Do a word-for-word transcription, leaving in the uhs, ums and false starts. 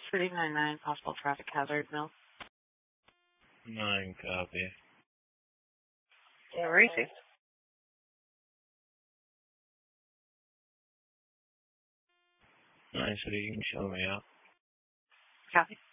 City nine nine, possible traffic hazard, Mill. Nine, copy. Yeah, racing. Nine, City, you can show me out. Copy.